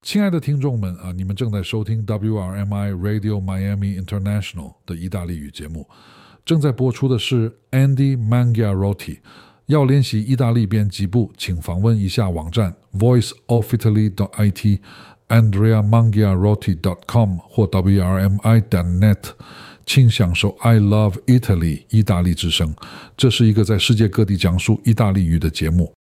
亲爱的听众们你们正在收听 WRMI Radio Miami International 的意大利语节目，正在播出的是 Andy Mangiarotti。要练习意大利编辑部，请访问一下网站 voiceofitaly.it andreamangiarotti.com 或 wrmi.net， 请享受 I Love Italy 意大利之声。这是一个在世界各地讲述意大利语的节目。